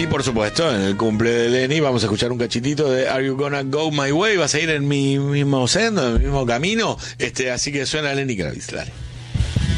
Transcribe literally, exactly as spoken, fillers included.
Y por supuesto, en el cumple de Lenny vamos a escuchar un cachitito de Are You Gonna Go My Way. Vas a ir en mi mismo sendo, en mi mismo camino. Este, así que suena Lenny Kravitz, dale.